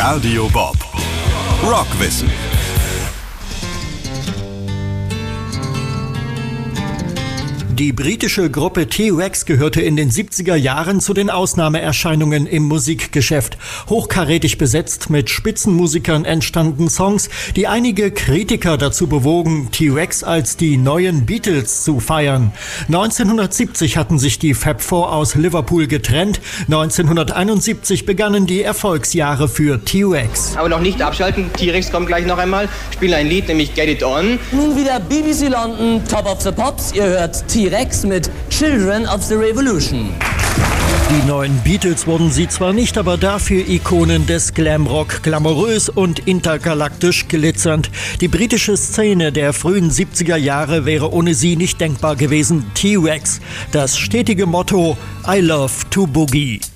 Radio Bob. Rockwissen. Die britische Gruppe T-Rex gehörte in den 70er Jahren zu den Ausnahmeerscheinungen im Musikgeschäft. Hochkarätig besetzt mit Spitzenmusikern entstanden Songs, die einige Kritiker dazu bewogen, T-Rex als die neuen Beatles zu feiern. 1970 hatten sich die Fab Four aus Liverpool getrennt. 1971 begannen die Erfolgsjahre für T-Rex. Aber noch nicht abschalten, T-Rex kommt gleich noch einmal. Spielen ein Lied, nämlich Get It On. Nun wieder BBC London, Top of the Pops. Ihr hört T-Rex mit Children of the Revolution. Die neuen Beatles wurden sie zwar nicht, aber dafür Ikonen des Glamrock, glamourös und intergalaktisch glitzernd. Die britische Szene der frühen 70er Jahre wäre ohne sie nicht denkbar gewesen. T-Rex, das stetige Motto I love to boogie.